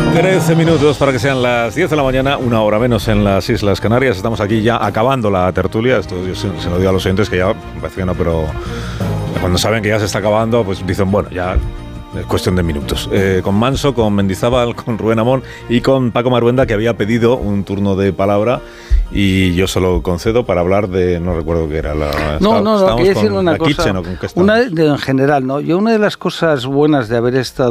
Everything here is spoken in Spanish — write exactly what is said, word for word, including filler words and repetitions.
trece minutos para que sean las diez de la mañana, una hora menos en las Islas Canarias. Estamos aquí ya acabando la tertulia. Esto yo se, se lo digo a los oyentes que ya, parece que no, pero cuando saben que ya se está acabando, pues dicen, bueno, ya es cuestión de minutos. Eh, con Manso, con Mendizábal, con Rubén Amón y con Paco Maruenda, que había pedido un turno de palabra y yo se lo concedo para hablar de, no recuerdo qué era la... No, no, no, quería decir una cosa, Kitchen, ¿o con qué una de, en general, ¿no? Yo una de las cosas buenas de haber estado